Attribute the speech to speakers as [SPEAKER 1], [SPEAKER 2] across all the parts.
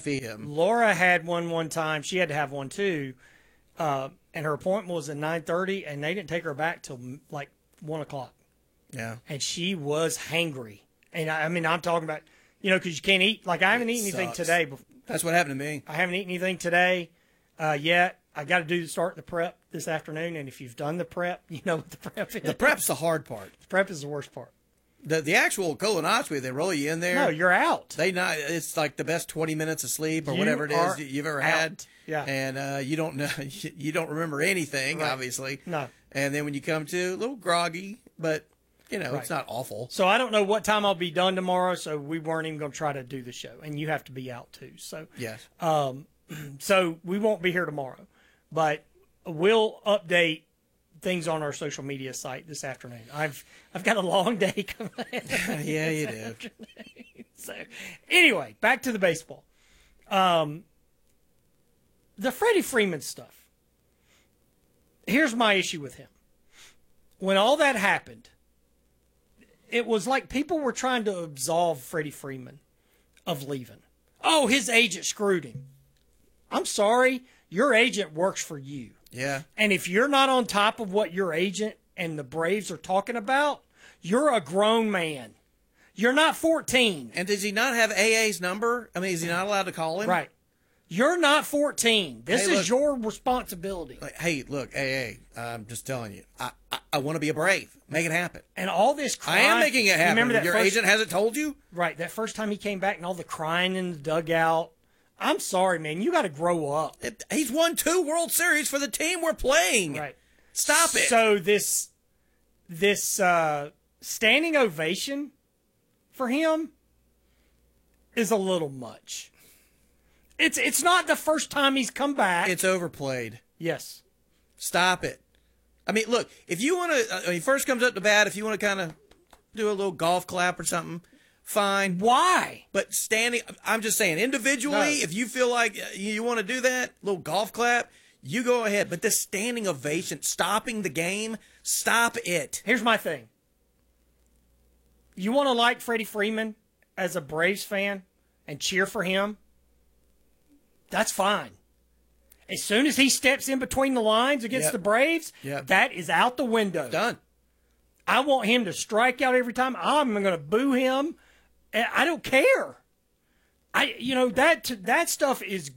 [SPEAKER 1] fee him.
[SPEAKER 2] Laura had one time. She had to have one too, and her appointment was at 9:30, and they didn't take her back till like 1:00.
[SPEAKER 1] Yeah.
[SPEAKER 2] And she was hangry. And I mean, I'm talking about, because you can't eat. Like, I haven't eaten anything
[SPEAKER 1] Sucks.
[SPEAKER 2] today.
[SPEAKER 1] That's what happened to me.
[SPEAKER 2] I haven't eaten anything today yet. I got to start the prep this afternoon. And if you've done the prep, you know what the prep is.
[SPEAKER 1] The prep's the hard part.
[SPEAKER 2] The prep is the worst part.
[SPEAKER 1] The actual colonoscopy, they roll you in there.
[SPEAKER 2] No, you're out.
[SPEAKER 1] It's like the best 20 minutes of sleep or
[SPEAKER 2] You
[SPEAKER 1] whatever it is
[SPEAKER 2] are
[SPEAKER 1] you've ever
[SPEAKER 2] out.
[SPEAKER 1] had.
[SPEAKER 2] Yeah.
[SPEAKER 1] And you don't know, you don't remember anything,
[SPEAKER 2] Right.
[SPEAKER 1] obviously.
[SPEAKER 2] No.
[SPEAKER 1] And then when you come to, a little groggy, but
[SPEAKER 2] Right.
[SPEAKER 1] it's not awful.
[SPEAKER 2] So I don't know what time I'll be done tomorrow. So we weren't even going to try to do the show. And you have to be out too. So
[SPEAKER 1] Yes.
[SPEAKER 2] So we won't be here tomorrow, but we'll update things on our social media site this afternoon. I've got a long day coming.
[SPEAKER 1] Yeah, you do.
[SPEAKER 2] So anyway, back to the baseball. The Freddie Freeman stuff. Here's my issue with him. When all that happened, it was like people were trying to absolve Freddie Freeman of leaving. Oh, his agent screwed him. I'm sorry. Your agent works for you.
[SPEAKER 1] Yeah.
[SPEAKER 2] And if you're not on top of what your agent and the Braves are talking about, you're a grown man. You're not 14.
[SPEAKER 1] And does he not have AA's number? I mean, is he not allowed to call him?
[SPEAKER 2] Right. You're not 14. This
[SPEAKER 1] Hey,
[SPEAKER 2] is
[SPEAKER 1] look.
[SPEAKER 2] your responsibility.
[SPEAKER 1] Like, hey, look, AA, I'm just telling you, I want to be a Brave. Make it happen.
[SPEAKER 2] And all this crying.
[SPEAKER 1] I am making it happen.
[SPEAKER 2] Remember that
[SPEAKER 1] Your
[SPEAKER 2] first,
[SPEAKER 1] agent hasn't told you?
[SPEAKER 2] Right. That first time he came back and all the crying in the dugout. I'm sorry, man. You got to grow up.
[SPEAKER 1] He's won 2 World Series for the team we're playing.
[SPEAKER 2] Right.
[SPEAKER 1] Stop it.
[SPEAKER 2] So this standing ovation for him is a little much. It's not the first time he's come back.
[SPEAKER 1] It's overplayed.
[SPEAKER 2] Yes.
[SPEAKER 1] Stop it. I mean, look, if you want to, when he first comes up to bat, if you want to kind of do a little golf clap or something, fine.
[SPEAKER 2] Why?
[SPEAKER 1] But standing, I'm just saying, individually,
[SPEAKER 2] No.
[SPEAKER 1] if you feel like you want to do that, little golf clap, you go ahead. But this standing ovation, stopping the game, stop it.
[SPEAKER 2] Here's my thing. You want to like Freddie Freeman as a Braves fan and cheer for him? That's fine. As soon as he steps in between the lines against
[SPEAKER 1] Yep.
[SPEAKER 2] the Braves,
[SPEAKER 1] Yep.
[SPEAKER 2] that is out the window.
[SPEAKER 1] Done.
[SPEAKER 2] I want him to strike out every time. I'm going to boo him. I don't care. That stuff is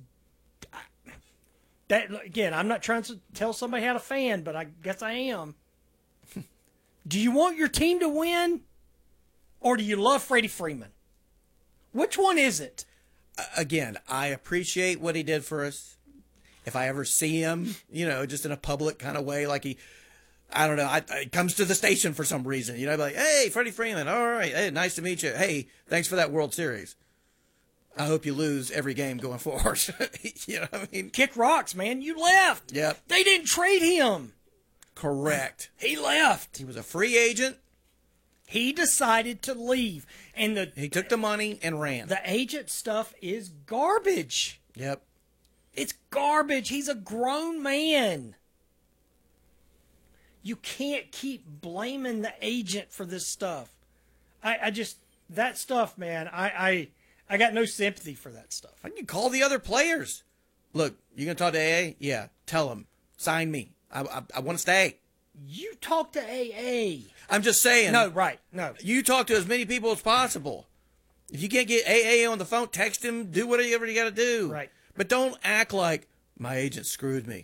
[SPEAKER 2] that again. I'm not trying to tell somebody how to fan, but I guess I am. Do you want your team to win, or do you love Freddie Freeman? Which one is it?
[SPEAKER 1] Again, I appreciate what he did for us. If I ever see him, just in a public kind of way, like he comes to the station for some reason, like, hey, Freddie Freeman, all right, hey, nice to meet you. Hey, thanks for that World Series. I hope you lose every game going forward. You know what I mean?
[SPEAKER 2] Kick rocks, man. You left.
[SPEAKER 1] Yep.
[SPEAKER 2] They didn't trade him.
[SPEAKER 1] Correct.
[SPEAKER 2] He left.
[SPEAKER 1] He was a free agent.
[SPEAKER 2] He decided to leave. And
[SPEAKER 1] He took the money and ran.
[SPEAKER 2] the agent stuff is garbage.
[SPEAKER 1] Yep.
[SPEAKER 2] It's garbage. He's a grown man. You can't keep blaming the agent for this stuff. I just, that stuff, man, I got no sympathy for that stuff.
[SPEAKER 1] Why don't you call the other players? Look, you going to talk to AA? Yeah. Tell him. Sign me. I want to stay.
[SPEAKER 2] You talk to AA.
[SPEAKER 1] I'm just saying.
[SPEAKER 2] No, right. No.
[SPEAKER 1] You talk to as many people as possible. If you can't get AA on the phone, text him, do whatever you got to do.
[SPEAKER 2] Right.
[SPEAKER 1] But don't act like my agent screwed me.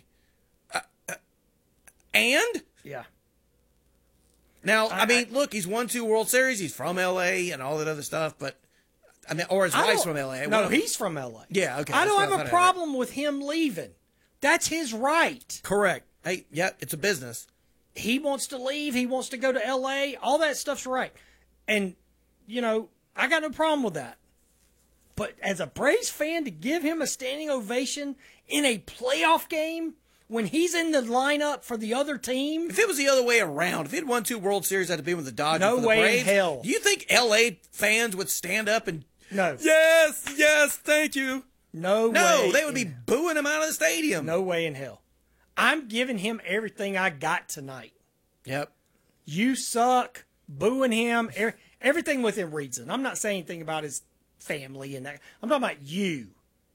[SPEAKER 1] And?
[SPEAKER 2] Yeah.
[SPEAKER 1] Now, I mean, look, he's won 2 World Series. He's from LA and all that other stuff, but I mean, or his wife's from LA.
[SPEAKER 2] No, he's from LA.
[SPEAKER 1] Yeah, okay.
[SPEAKER 2] I
[SPEAKER 1] that's
[SPEAKER 2] don't
[SPEAKER 1] what
[SPEAKER 2] have
[SPEAKER 1] thought
[SPEAKER 2] a
[SPEAKER 1] I
[SPEAKER 2] problem with him leaving. That's his right.
[SPEAKER 1] Correct. Hey, yeah, it's a business.
[SPEAKER 2] He wants to leave. He wants to go to LA. All that stuff's right. And, I got no problem with that. But as a Braves fan, to give him a standing ovation in a playoff game when he's in the lineup for the other team.
[SPEAKER 1] If it was the other way around, if he'd won 2 World Series, had to be with the Dodgers.
[SPEAKER 2] No
[SPEAKER 1] for the
[SPEAKER 2] way in
[SPEAKER 1] Braves,
[SPEAKER 2] hell.
[SPEAKER 1] Do you think LA fans would stand up and
[SPEAKER 2] No.
[SPEAKER 1] Yes, thank you.
[SPEAKER 2] No
[SPEAKER 1] No,
[SPEAKER 2] way.
[SPEAKER 1] they would be booing him out of the stadium.
[SPEAKER 2] No way in hell. I'm giving him everything I got tonight.
[SPEAKER 1] Yep.
[SPEAKER 2] You suck. Booing him. Everything within reason. I'm not saying anything about his family and that. I'm talking about you.